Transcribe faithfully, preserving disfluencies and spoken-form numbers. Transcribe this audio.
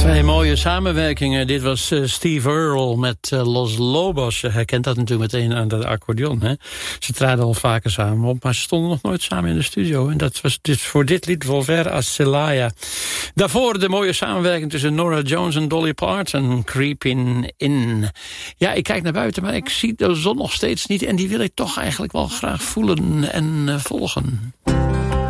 Twee mooie samenwerkingen. Dit was uh, Steve Earle met uh, Los Lobos. Je herkent dat natuurlijk meteen aan de accordeon. Hè? Ze traden al vaker samen op, maar ze stonden nog nooit samen in de studio. En dat was dus voor dit lied Volver a Celaya. Daarvoor de mooie samenwerking tussen Norah Jones en Dolly Parton. Creeping In. Ja, ik kijk naar buiten, maar ik zie de zon nog steeds niet. En die wil ik toch eigenlijk wel graag voelen en uh, volgen.